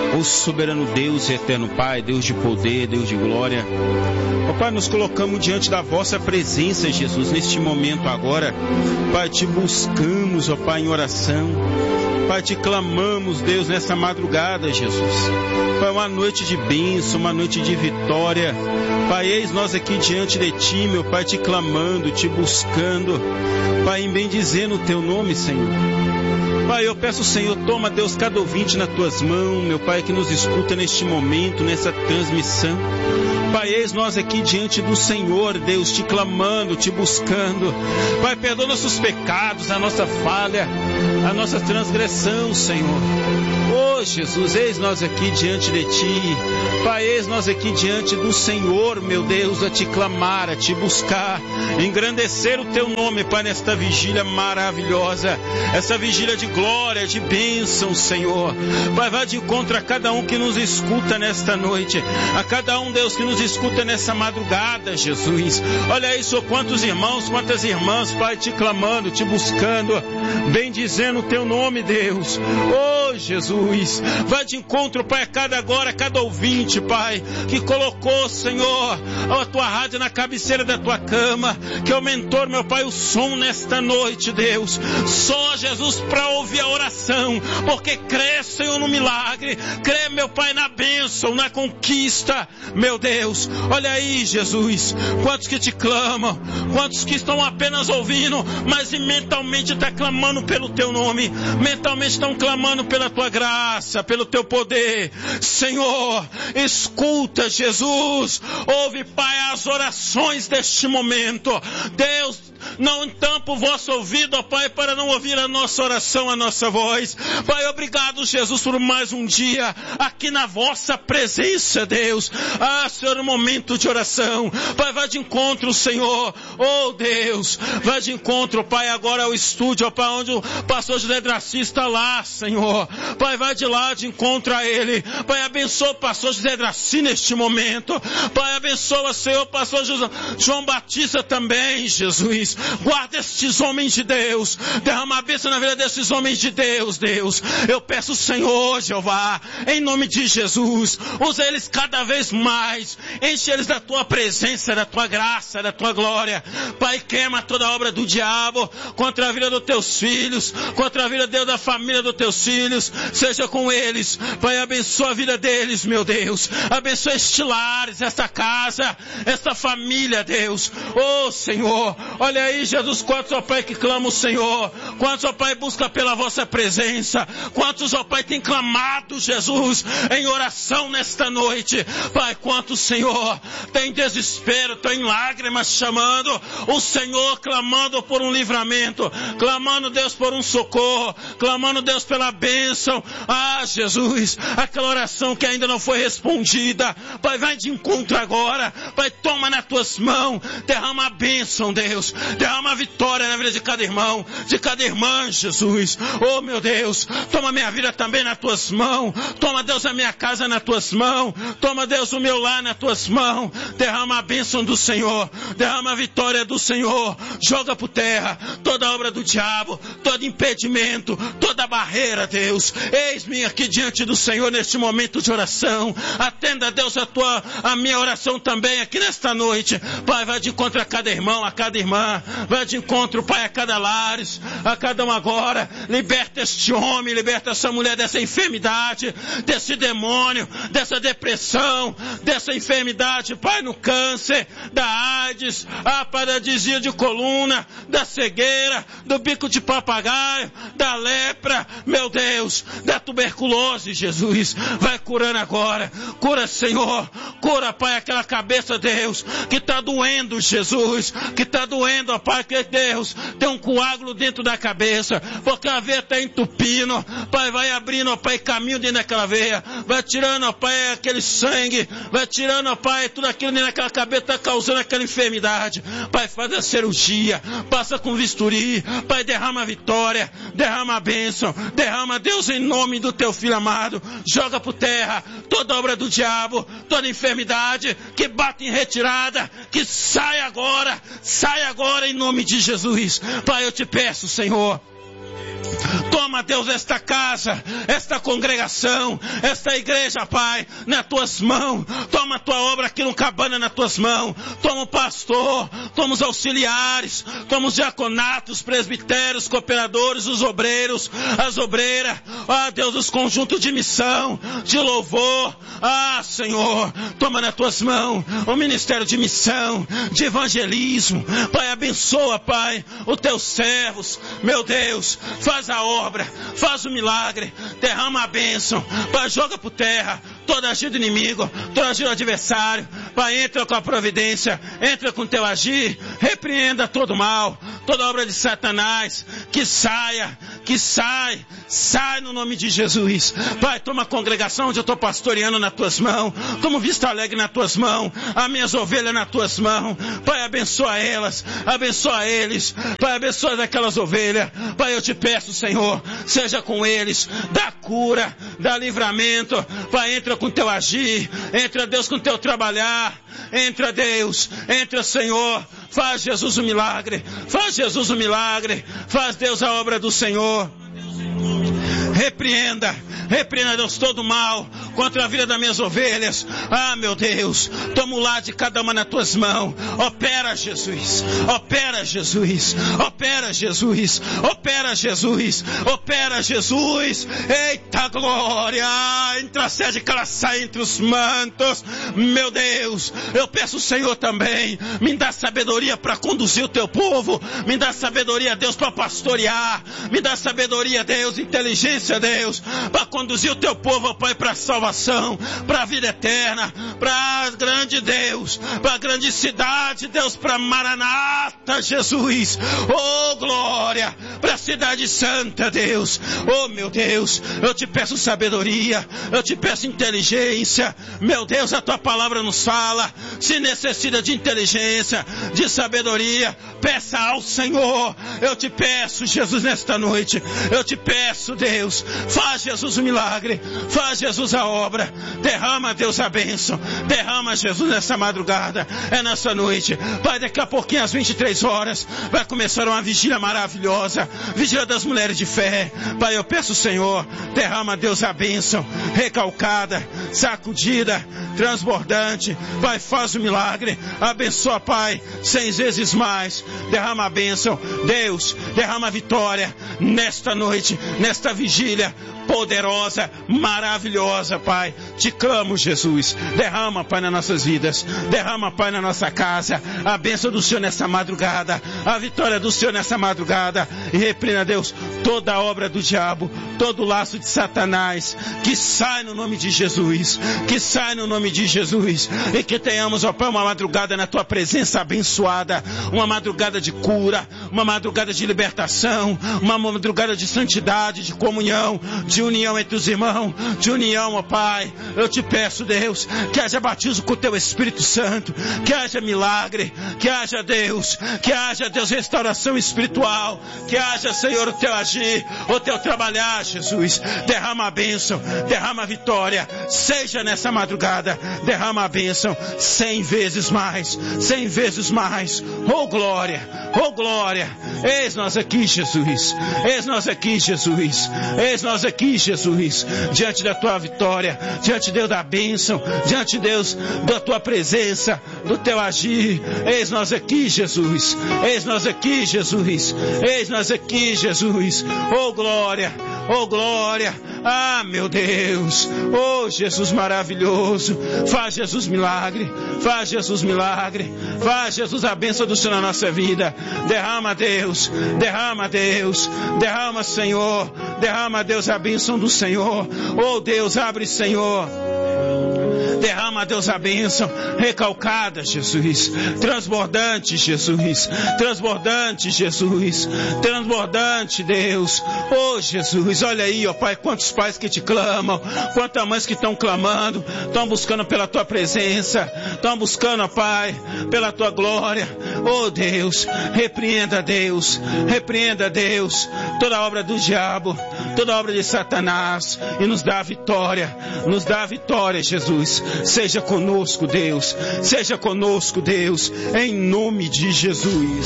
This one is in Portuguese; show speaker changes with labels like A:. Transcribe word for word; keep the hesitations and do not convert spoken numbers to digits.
A: Ó soberano Deus e eterno Pai, Deus de poder, Deus de glória. Ó Pai, nos colocamos diante da vossa presença, Jesus, neste momento agora. Pai, te buscamos, ó Pai, em oração. Pai, te clamamos, Deus, nessa madrugada, Jesus. Pai, uma noite de bênção, uma noite de vitória. Pai, eis nós aqui diante de Ti, meu Pai, te clamando, te buscando. Pai, em bendizendo o Teu nome, Senhor. Pai, eu peço, Senhor, toma, Deus, cada ouvinte nas Tuas mãos, meu Pai, que nos escuta neste momento, nessa transmissão. Pai, eis nós aqui diante do Senhor, Deus, te clamando, te buscando. Pai, perdoa nossos pecados, a nossa falha, a nossa transgressão, Senhor. Oh, Jesus, eis nós aqui diante de Ti. Pai, eis nós aqui diante do Senhor, meu Deus, a te clamar, a te buscar, engrandecer o Teu nome, Pai, nesta vigília maravilhosa, essa vigília de glória, de bênção, Senhor. Pai, vá de encontro a cada um que nos escuta nesta noite, a cada um, Deus, que nos escuta nessa madrugada, Jesus. Olha aí, só quantos irmãos, quantas irmãs, Pai, te clamando, te buscando, bendizendo o Teu nome, Deus. Oh, Jesus, vai de encontro, Pai, a cada agora, a cada ouvinte, Pai, que colocou, Senhor, a Tua rádio na cabeceira da Tua cama, que aumentou, meu Pai, o som nesta noite, Deus. Só, Jesus, para ouvir a oração, porque crê, Senhor, no milagre, crê, meu Pai, na bênção, na conquista, meu Deus. Olha aí, Jesus, quantos que te clamam, quantos que estão apenas ouvindo, mas mentalmente estão clamando pelo Teu nome, mentalmente estão clamando pela Tua graça, pelo Teu poder. Senhor, escuta, Jesus, ouve, Pai, as orações deste momento. Deus, não tampa o vosso ouvido, ó Pai, para não ouvir a nossa oração, a nossa voz. Pai, obrigado, Jesus, por mais um dia aqui na vossa presença, Deus. Ah, Senhor, um momento de oração. Pai, vai de encontro, Senhor. Oh, Deus, vai de encontro, Pai, agora ao estúdio, ó Pai, onde o pastor José Draci está lá, Senhor. Pai, vai de lá de encontro a ele. Pai, abençoa o pastor José Draci neste momento. Pai, abençoa, Senhor, o pastor João Batista também, Jesus. Guarda estes homens de Deus. Derrama a bênção na vida desses homens de Deus, Deus. Eu peço, Senhor, Jeová, em nome de Jesus, usa eles cada vez mais. Enche eles da Tua presença, da Tua graça, da Tua glória. Pai, queima toda a obra do diabo contra a vida dos Teus filhos, contra a vida, Deus, da família dos Teus filhos. Seja com eles. Pai, abençoa a vida deles, meu Deus. Abençoa estes lares, esta casa, esta família, Deus. Oh, Senhor, olha aí, Jesus, quantos, ó Pai, que clamam o Senhor, quantos, ó Pai, busca pela vossa presença, quantos, ó Pai, tem clamado, Jesus, em oração nesta noite. Pai, quantos, Senhor, tem desespero, tem lágrimas chamando o Senhor, clamando por um livramento, clamando, Deus, por um socorro, clamando, Deus, pela bênção. Ah, Jesus, aquela oração que ainda não foi respondida, Pai, vai de encontro agora. Pai, toma nas Tuas mãos, derrama a bênção, Deus, derrama a vitória na vida de cada irmão, de cada irmã, Jesus. Oh, meu Deus, toma minha vida também nas Tuas mãos. Toma, Deus, a minha casa nas Tuas mãos. Toma, Deus, o meu lar nas Tuas mãos. Derrama a bênção do Senhor, derrama a vitória do Senhor. Joga por terra toda obra do diabo, todo impedimento, toda barreira, Deus. Eis-me aqui diante do Senhor neste momento de oração. Atenda, Deus, a tua, a minha oração também aqui nesta noite. Pai, vai de encontro a cada irmão, a cada irmã. Vai de encontro, Pai, a cada lares, a cada um agora. Liberta este homem, liberta essa mulher dessa enfermidade, desse demônio, dessa depressão, dessa enfermidade, Pai, no câncer, da AIDS, a paralisia de coluna, da cegueira, do bico de papagaio, da lepra, meu Deus, da tuberculose, Jesus. Vai curando agora. Cura, Senhor. Cura, Pai, aquela cabeça, Deus, que está doendo, Jesus, que está doendo, ó Pai, que Deus, tem um coágulo dentro da cabeça, porque a veia está entupindo. Pai, vai abrindo, ó Pai, caminho dentro daquela veia, vai tirando, ó Pai, aquele sangue, vai tirando, ó Pai, tudo aquilo dentro daquela cabeça está causando aquela enfermidade. Pai, faz a cirurgia, passa com bisturi. Pai, derrama a vitória, derrama a bênção, derrama, Deus, em nome do Teu Filho amado. Joga por terra toda obra do diabo, toda enfermidade que bate em retirada, que sai agora, sai agora em nome de Jesus. Pai, eu te peço, Senhor, toma Toma, Deus, esta casa, esta congregação, esta igreja, Pai, nas tuas mãos. Toma a tua obra aqui no Cabana nas tuas mãos. Toma o pastor, toma os auxiliares, toma os diaconatos, presbitérios, cooperadores, os obreiros, as obreiras. Ah, Deus, os conjuntos de missão, de louvor. Ah, Senhor, toma nas tuas mãos o ministério de missão, de evangelismo. Pai, abençoa, Pai, os teus servos. Meu Deus, faz a obra, faz o milagre, derrama a bênção. Pai, joga por terra toda agir do inimigo, toda agir do adversário. Pai, entra com a providência, entra com o teu agir, repreenda todo mal, toda obra de Satanás, que saia, que sai, sai no nome de Jesus. Pai, toma a congregação onde eu estou pastoreando nas tuas mãos, toma o Vista Alegre nas tuas mãos, as minhas ovelhas nas tuas mãos. Pai, abençoa elas, abençoa eles, Pai, abençoa aquelas ovelhas. Pai, eu te peço, Senhor, seja com eles, dá cura, dá livramento. Pai, entra com teu agir, entra, Deus, com teu trabalhar, entra, Deus, entra, Senhor, faz, Jesus, o milagre, faz, Jesus, o milagre, faz, Deus, a obra do Senhor. Repreenda, repreenda, Deus, todo mal contra a vida das minhas ovelhas. Ah, meu Deus, toma o lado de cada uma nas tuas mãos. Opera, Jesus, opera, Jesus, opera, Jesus, opera, Jesus, opera, Jesus. Eita glória, intercede que ela saia entre os mantos. Meu Deus, eu peço, Senhor, também, me dá sabedoria para conduzir o teu povo, me dá sabedoria, Deus, para pastorear, me dá sabedoria, Deus, inteligência, Deus, para conduzir o teu povo, Pai, para a salvação, para a vida eterna, para a grande Deus, para a grande cidade, Deus, para Maranata, Jesus, oh glória, para a cidade santa, Deus, oh meu Deus, eu te peço sabedoria, eu te peço inteligência, meu Deus, a tua palavra nos fala, se necessita de inteligência, de sabedoria, peça ao Senhor. Eu te peço, Jesus, nesta noite, eu te peço, Deus, faz, Jesus, o milagre, faz, Jesus, a obra, derrama, Deus, a bênção, derrama, Jesus, nessa madrugada, é nessa noite, Pai, daqui a pouquinho, às vinte e três horas, vai começar uma vigília maravilhosa, vigília das mulheres de fé. Pai, eu peço, Senhor, derrama, Deus, a bênção, recalcada, sacudida, transbordante. Pai, faz o milagre, abençoa, Pai, cem vezes mais, derrama a bênção, Deus, derrama a vitória nesta noite, nesta vigília poderosa, maravilhosa, Pai. Te clamo, Jesus, derrama, Pai, nas nossas vidas, derrama, Pai, na nossa casa, a bênção do Senhor nessa madrugada, a vitória do Senhor nessa madrugada, e repreenda, Deus, toda a obra do diabo, todo o laço de Satanás, que sai no nome de Jesus, que sai no nome de Jesus, e que tenhamos, ó Pai, uma madrugada na Tua presença abençoada, uma madrugada de cura, uma madrugada de libertação, uma madrugada de santidade, de comunhão, de união entre os irmãos, de união, ó Pai. Eu te peço, Deus, que haja batismo com o Teu Espírito Santo, que haja milagre, que haja, Deus, que haja, Deus, restauração espiritual, que haja, Senhor, o Teu agir, o Teu trabalhar, Jesus. Derrama a bênção, derrama a vitória, seja nessa madrugada, derrama a bênção cem vezes mais, cem vezes mais. Oh glória, oh glória, eis nós aqui, Jesus, eis nós aqui, Jesus, eis nós aqui, Jesus, diante da Tua vitória, diante, Deus, da bênção, diante, Deus, da Tua presença, do Teu agir. Eis nós aqui, Jesus, eis nós aqui, Jesus, eis nós aqui, Jesus. Oh glória, oh glória, ah meu Deus, oh Jesus maravilhoso, faz, Jesus, milagre, faz, Jesus, milagre, faz, Jesus, a bênção do Senhor na nossa vida. Derrama, Deus, derrama, Deus, derrama, Senhor, derrama, Deus, a bênção do Senhor. Oh Deus, abre, Senhor, derrama, Deus, a bênção recalcada, Jesus, transbordante, Jesus, transbordante, Jesus, transbordante, Deus. Oh Jesus, olha aí, ó Pai, quantos pais que te clamam, quantas mães que estão clamando, estão buscando pela Tua presença, estão buscando, ó Pai, pela Tua glória. Oh Deus, repreenda, Deus, repreenda, Deus, toda obra do diabo, toda obra de Satanás, e nos dá a vitória, nos dá a vitória, Jesus. Seja conosco, Deus, seja conosco, Deus, em nome de Jesus.